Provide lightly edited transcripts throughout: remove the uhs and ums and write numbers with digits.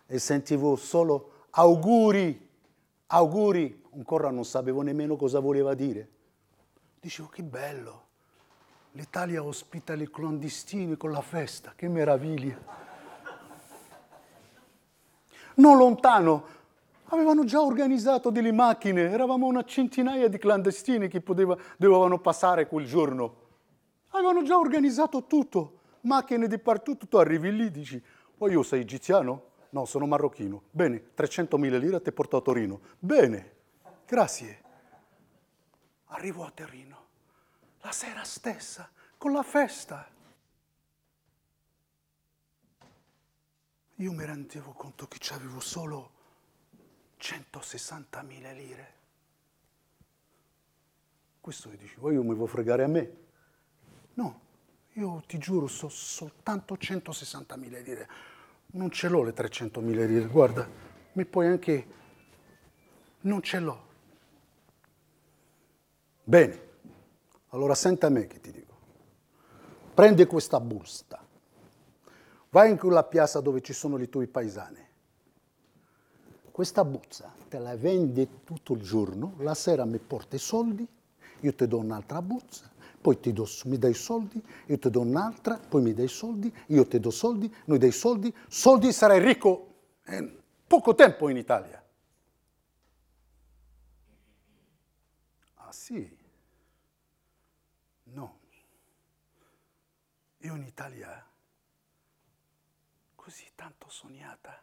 e sentivo solo auguri, auguri. Ancora non sapevo nemmeno cosa voleva dire. Dicevo, che bello, l'Italia ospita i clandestini con la festa, che meraviglia. Non lontano avevano già organizzato delle macchine, eravamo una centinaia di clandestini che dovevano passare quel giorno. Avevano già organizzato tutto, macchine di partito, tu arrivi lì, dici, oh, io sei egiziano? No, sono marocchino. Bene, 300.000 lire ti porto a Torino. Bene, grazie. Arrivo a Torino, la sera stessa, con la festa. Io mi rendevo conto che avevo solo 160.000 lire. Questo mi dicevo, io mi vuoi fregare a me? No, io ti giuro, so soltanto 160.000 lire. Non ce l'ho le 300.000 lire, guarda, mi puoi anche... Non ce l'ho. Bene, allora senta me che ti dico. Prendi questa busta, vai in quella piazza dove ci sono i tuoi paesani. Questa busta te la vendi tutto il giorno, la sera mi porti i soldi, io ti do un'altra busta, poi mi dai i soldi, io ti do un'altra, poi mi dai i soldi, io ti do soldi, noi dai soldi, sarai ricco in poco tempo in Italia. Ah sì? No. Io in Italia, così tanto sognata,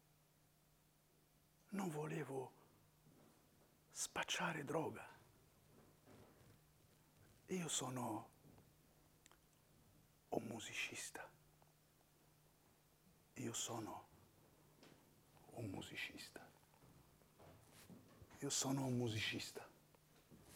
non volevo spacciare droga. Io sono un musicista. Io sono un musicista. Io sono un musicista.